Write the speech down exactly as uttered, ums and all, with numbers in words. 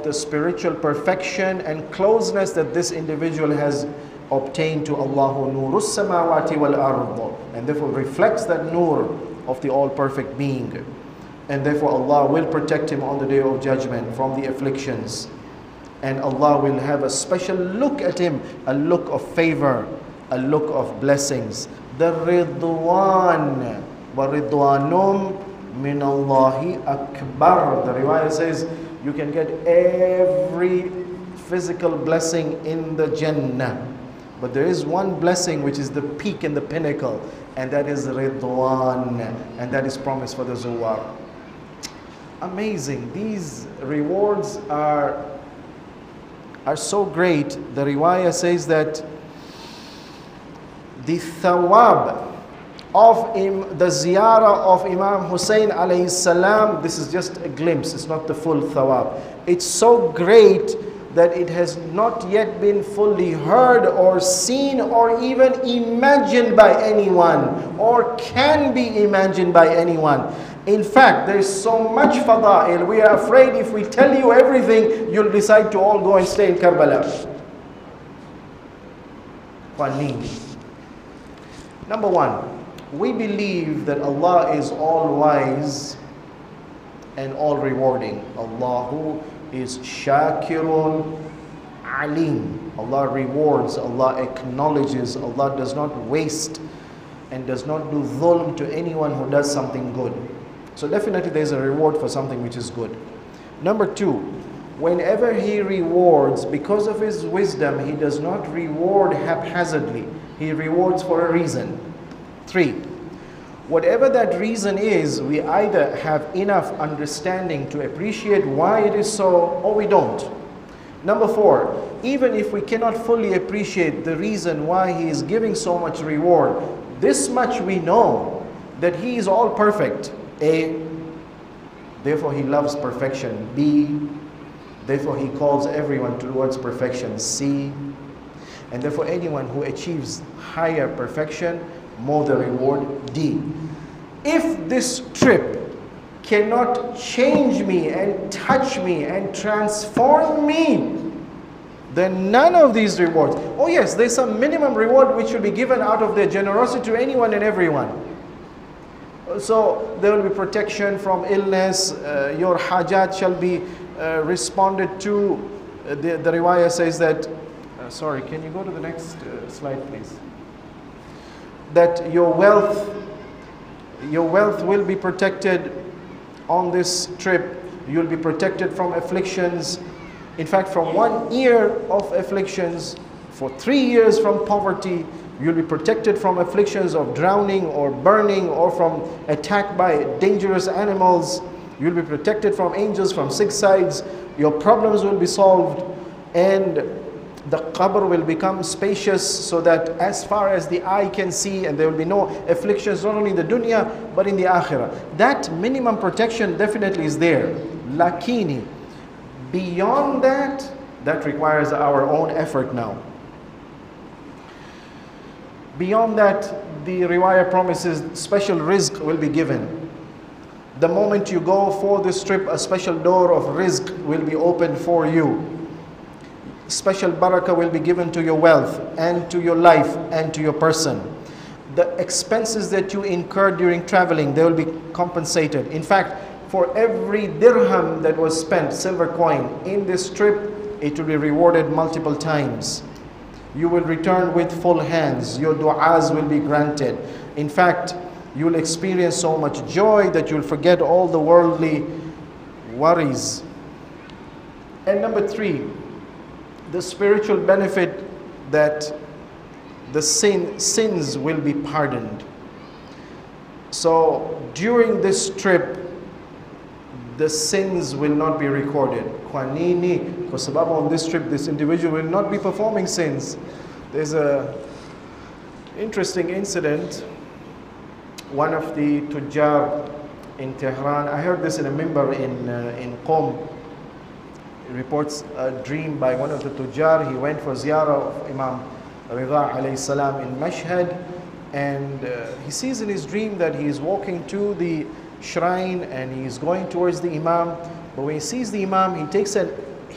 the spiritual perfection and closeness that this individual has obtained to Allahu Nurus Samawati wal Ard, and therefore reflects that nur of the all-perfect being. And therefore Allah will protect him on the day of judgment from the afflictions. And Allah will have a special look at him, a look of favor, a look of blessings. The Ridwan, wa Ridwanum min Allahi Akbar. The riwayah says you can get every physical blessing in the Jannah. But there is one blessing which is the peak and the pinnacle, and that is Ridwan, and that is promised for the Zuwar. Amazing. These rewards are, are so great. The riwayah says that the thawab of im, the ziyarah of Imam Hussein alayhi salam, this is just a glimpse, it's not the full thawab. It's so great that it has not yet been fully heard or seen or even imagined by anyone, or can be imagined by anyone. In fact, there is so much fada'il, we are afraid if we tell you everything, you'll decide to all go and stay in Karbala. Number one, we believe that Allah is all-wise and all-rewarding. Allahu is Shakirun Alim. Allah rewards, Allah acknowledges, Allah does not waste and does not do dhulm to anyone who does something good. So definitely there is a reward for something which is good. Number two, whenever He rewards, because of His wisdom, He does not reward haphazardly. He rewards for a reason. Three, whatever that reason is, we either have enough understanding to appreciate why it is so, or we don't. Number four, even if we cannot fully appreciate the reason why He is giving so much reward, this much we know, that He is all perfect. A, therefore He loves perfection. B, therefore He calls everyone towards perfection. C, and therefore anyone who achieves higher perfection, more the reward. D, if this trip cannot change me and touch me and transform me, then none of these rewards. Oh yes, there's some minimum reward which will be given out of their generosity to anyone and everyone. So there will be protection from illness, uh, your hajat shall be uh, responded to. Uh, the, the riwayah says that, uh, sorry, can you go to the next uh, slide please? That your wealth, your wealth will be protected on this trip. You'll be protected from afflictions. In fact, from one year of afflictions, for three years from poverty, you'll be protected from afflictions of drowning or burning or from attack by dangerous animals. You'll be protected from angels from six sides. Your problems will be solved, and the qabr will become spacious so that as far as the eye can see, and there will be no afflictions not only in the dunya but in the akhirah. That minimum protection definitely is there. Lakini, beyond that, that requires our own effort now. Beyond that, the riwayah promises special rizq will be given. The moment you go for this trip, a special door of rizq will be opened for you. Special barakah will be given to your wealth and to your life and to your person. The expenses that you incur during traveling, they will be compensated. In fact, for every dirham that was spent, silver coin, in this trip, it will be rewarded multiple times. You will return with full hands. Your du'as will be granted. In fact, you will experience so much joy that you will forget all the worldly worries. And number three, the spiritual benefit that the sin, sins will be pardoned. So during this trip, the sins will not be recorded. Kwanini, because on this trip, this individual will not be performing sins. There's a interesting incident. One of the tujjar in Tehran, I heard this in a mimbar in uh, in Qom. It reports a dream by one of the tujjar. He went for ziyarah of Imam Rida alayhi salam in Mashhad, and uh, he sees in his dream that he is walking to the shrine and he is going towards the Imam. But when he sees the Imam, he takes an